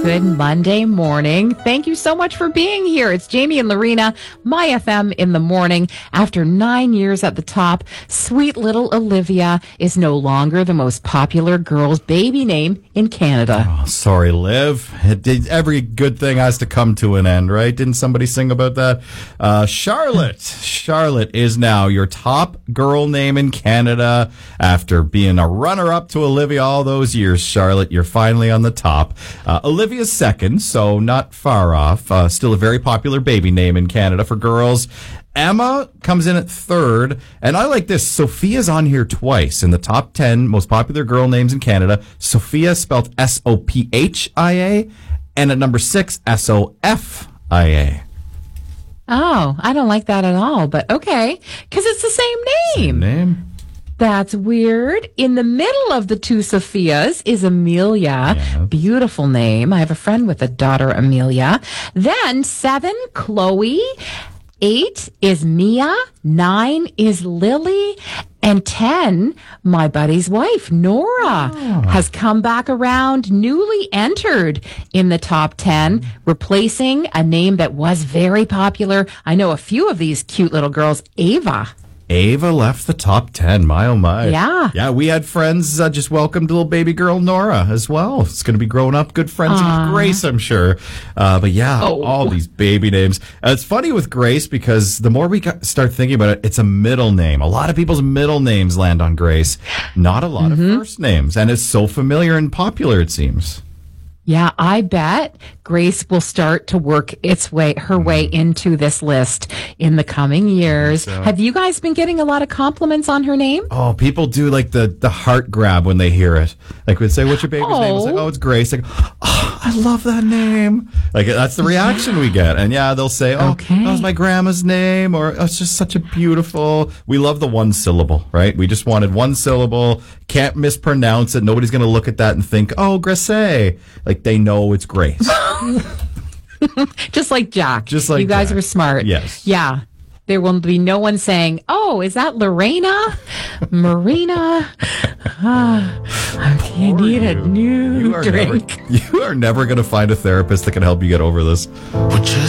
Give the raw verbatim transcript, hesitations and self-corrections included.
Good Monday morning. Thank you so much for being here. It's Jamie and Lorena, My F M in the morning. After nine years at the top, sweet little Olivia is no longer the most popular girl's baby name in Canada. Oh, sorry, Liv. It did, every good thing has to come to an end, right? Didn't somebody sing about that? Uh, Charlotte. Charlotte is now your top girl name in Canada after being a runner-up to Olivia all those years. Charlotte, you're finally on the top. Uh, Olivia Olivia's second, so not far off. Uh, still a very popular baby name in Canada for girls. Emma comes in at third, and I like this. Sophia's on here twice in the top ten most popular girl names in Canada. Sophia spelled S O P H I A, and at number six, S O F I A. Oh, I don't like that at all, but okay, because it's the same name. Same name. That's weird. In the middle of the two Sophias is Amelia. Yes. Beautiful name. I have a friend with a daughter, Amelia. Then seven, Chloe. Eight is Mia. Nine is Lily. And ten, my buddy's wife, Nora, oh. has come back around, newly entered in the top ten, replacing a name that was very popular. I know a few of these cute little girls. Ava. Ava left the top ten. My, oh, my. Yeah. Yeah, we had friends uh, just welcomed little baby girl Nora as well. It's going to be growing up. Good friends Aww. with Grace, I'm sure. Uh, but yeah, oh. all these baby names. Uh, it's funny with Grace because the more we got, start thinking about it, it's a middle name. A lot of people's middle names land on Grace. Not a lot mm-hmm. of first names. And it's so familiar and popular, it seems. Yeah, I bet Grace will start to work its way, her way into this list in the coming years. So. Have you guys been getting a lot of compliments on her name? Oh, people do like the, the heart grab when they hear it. Like we'd say, what's your baby's oh. name? It's like, oh, it's Grace. Like, oh, I love that name. Like that's the reaction we get. And yeah, they'll say, oh, okay. that was my grandma's name, or oh, it's just such a beautiful. We love the one syllable, right? We just wanted one syllable. Can't mispronounce it. Nobody's going to look at that and think, oh, Grace. Like they know it's Grace. Just like Jack. Just like you guys Jack. were smart. Yes. Yeah. There will be no one saying, oh, is that Lorena? Marina? Uh, I need a new you are drink. Never, you are never going to find a therapist that can help you get over this.